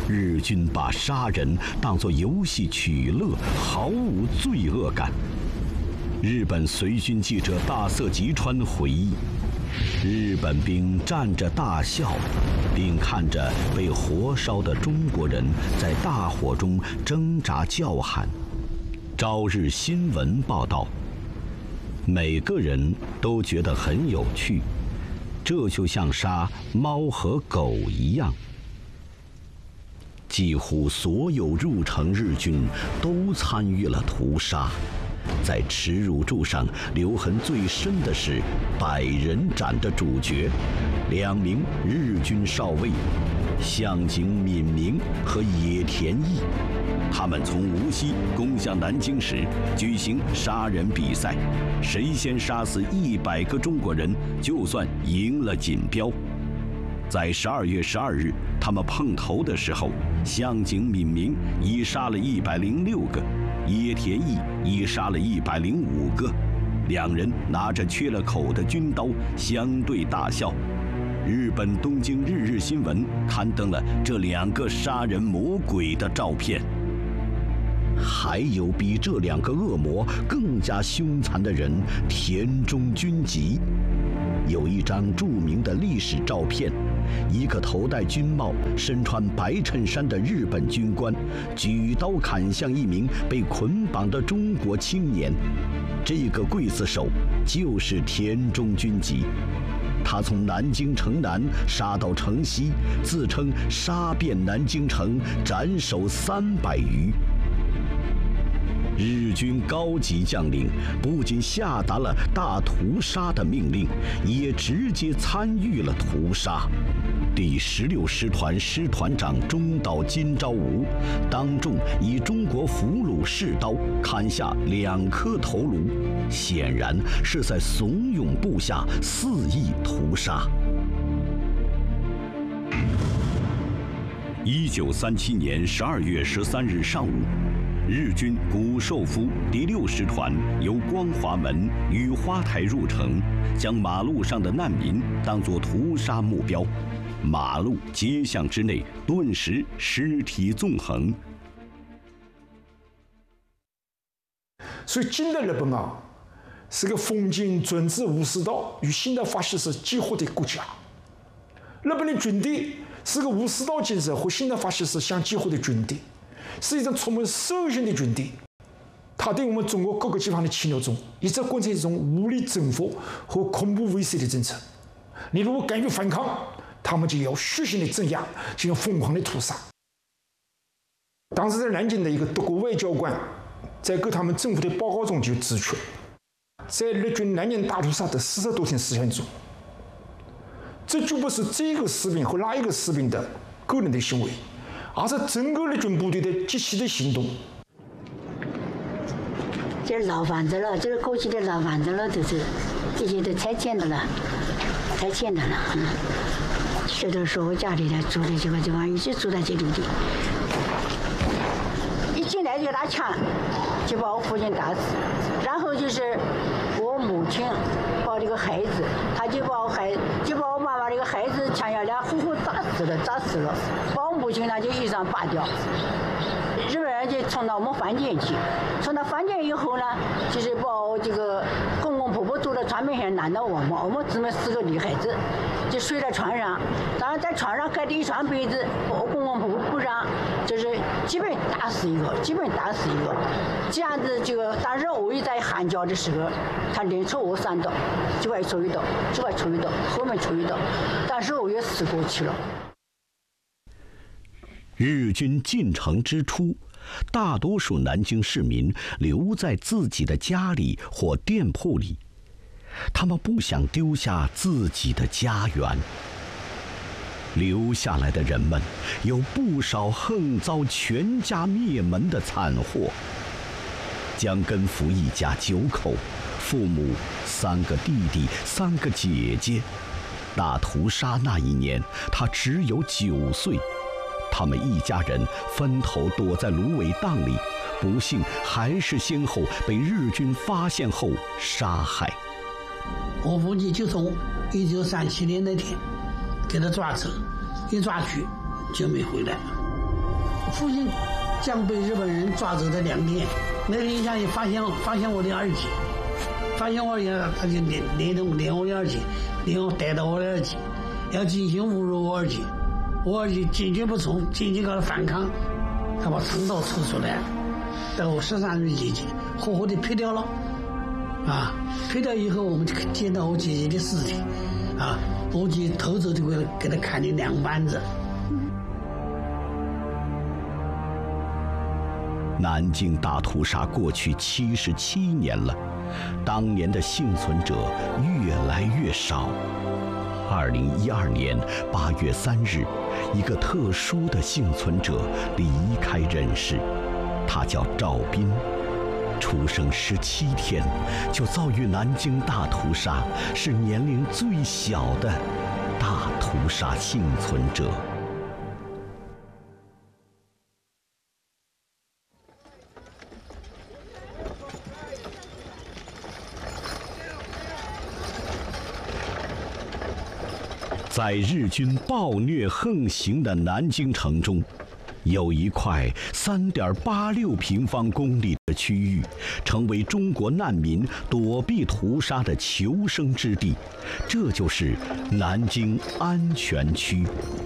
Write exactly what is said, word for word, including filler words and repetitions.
日军把杀人当作游戏取乐，毫无罪恶感。日本随军记者大色吉川回忆，日本兵站着大笑，并看着被活烧的中国人在大火中挣扎叫喊。朝日新闻报道，每个人都觉得很有趣，这就像杀猫和狗一样。几乎所有入城日军都参与了屠杀，在耻辱柱上留痕最深的是百人斩的主角，两名日军少尉向井敏明和野田义。他们从无锡攻向南京时举行杀人比赛，谁先杀死一百个中国人，就算赢了锦标。在十二月十二日，他们碰头的时候，向井敏明已杀了一百零六个，野田义已杀了一百零五个。两人拿着缺了口的军刀相对大笑。日本东京日日新闻刊登了这两个杀人魔鬼的照片。还有比这两个恶魔更加凶残的人——田中军吉。有一张著名的历史照片，一个头戴军帽、身穿白衬衫的日本军官举刀砍向一名被捆绑的中国青年。这个刽子手就是田中军吉。他从南京城南杀到城西，自称杀遍南京城，斩首三百余。日军高级将领不仅下达了大屠杀的命令，也直接参与了屠杀。第十六师团师团长中岛金朝吾当众以中国俘虏士刀砍下两颗头颅，显然是在怂恿部下肆意屠杀。一九三七年十二月十三日上午，日军谷寿夫第六师团由光华门与花台入城，将马路上的难民当作屠杀目标，马路街巷之内顿时尸体纵横。 所以近代日本啊，是个封建专制武士道与现代法西斯结合的国家。日本的军队是个武士道建设和现代法西斯相结合的军队，是一种充满兽性的军队。它对我们中国各个地方的侵略中，一直贯彻一种武力征服和恐怖威慑的政策。你如果敢于反抗，他们就要血腥的镇压，进行疯狂的屠杀。当时在南京的一个德国外交官，在给他们政府的报告中就指出，在日军南京大屠杀的四十多天时间中，这就不是这个士兵和那一个士兵的个人的行为，而是整个日军部队的集体的行动。 这是老贩子了，这是过去的老贩子了，都是这些都拆迁的了，拆迁的了。嗯，这都是我家里的住的这个地方，一直住在这里的。一进来就拿枪，就把我父亲打死，然后就是我母亲抱这个孩子，他就把我孩就把我妈妈这个孩子枪下来，呼呼打死了，打死了，把我母亲呢就衣裳扒掉。日本人就冲到我们饭店去，冲到饭店以后呢，就是把我这个公公婆婆坐在床边上拦到我们，我们姊妹四个女孩子就睡在床上，当然在床上盖着一床被子，我公公婆婆不让，就是基本打死一个，基本打死一个，这样子这个，但是我也在喊叫的时候，他连抽我三刀，这块抽一刀，这块抽一刀，后面抽一刀，但是我也死过去了。 日军进城之初，大多数南京市民留在自己的家里或店铺里，他们不想丢下自己的家园。留下来的人们有不少横遭全家灭门的惨祸。江根福一家九口，父母三个弟弟三个姐姐。大屠杀那一年，他只有九岁。他们一家人分头躲在芦苇荡里，不幸还是先后被日军发现后杀害。 我父亲就从一九三七年那天给他抓走，一抓去就没回来。 父亲将被日本人抓走的两天，那个影响也发现发现我的耳机，发现我耳机，他就连连同连我的耳机，连我带到我的耳机，要进行侮辱我耳机，我耳机坚决不从，坚决搞了反抗，他把肠道抽出来，到十三日姐姐活活的劈掉了，啊，劈掉以后我们就见到我姐姐的尸体，啊，我姐偷走就给他给他砍的两板子。 南京大屠杀过去七十七年了，当年的幸存者越来越少。二零一二年八月三日，一个特殊的幸存者离开人世，他叫赵斌，出生十七天就遭遇南京大屠杀，是年龄最小的大屠杀幸存者。在日军暴虐横行的南京城中，有一块三点八六平方公里的区域，成为中国难民躲避屠杀的求生之地，这就是南京安全区。